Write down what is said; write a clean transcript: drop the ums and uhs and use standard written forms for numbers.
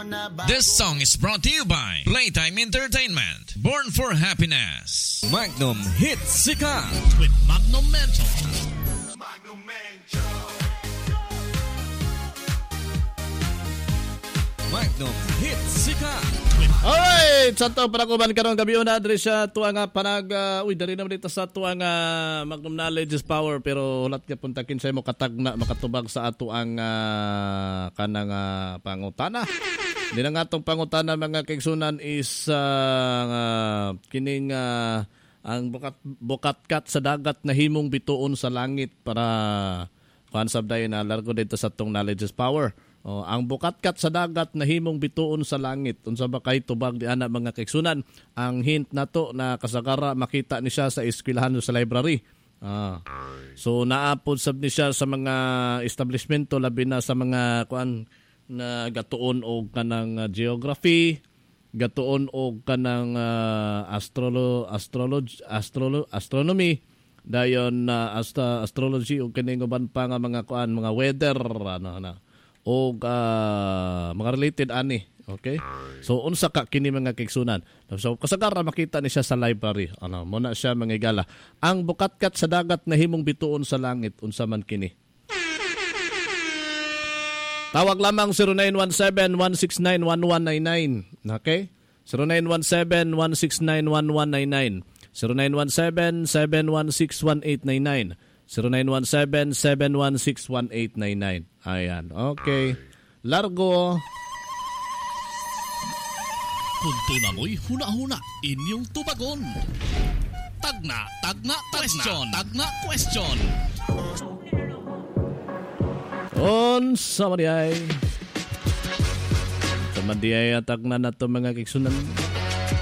This song is brought to you by Playtime Entertainment. Born for Happiness. Magnum Hits Sikat with Magnum Mental. Magnum Hits Sikat. Alright, sa ito panakuman karong gabi na adres sa tuang panag dali naman dito sa tuang Magnum Knowledge is Power, pero hulat ka puntakin sa mo katagna makatubag sa ato ang kanang pangutana. Di na nga itong pangutana mga kaigsunan is kining ang bukatkat sa dagat na himong bituon sa langit para kansabday na largo dito sa itong Knowledge is Power. Ang bukatkat sa dagat na himong bituon sa langit. Unsa ba kay tubag di ana mga kaigsunan? Ang hint na to na kasagara makita ni siya sa eskwelahan sa library. So naapod sab ni siya sa mga establishmento labi na sa mga kuan na gatuon og kanang geography, gatuon og kanang astronomy, dayon astrology og kining uban pa nga mga kuan mga weather o mga related ani. Okay? So unsa ka kini mga kaigsunan? So kasagara makita ni siya sa library. Mo na siya mangigala. Ang bukatkat sa dagat na himong bituon sa langit, unsa man kini? Tawag lamang 0917-169-1199. Okay? 0917-169-1199. 0917-716-1899. 0917-716-1899. Ayan. Okay. Largo. Kunto na mo'y huna-huna inyong tubagon. Tagna question. Tagna question. Unsa man di ay tagna na to mga kaigsunan.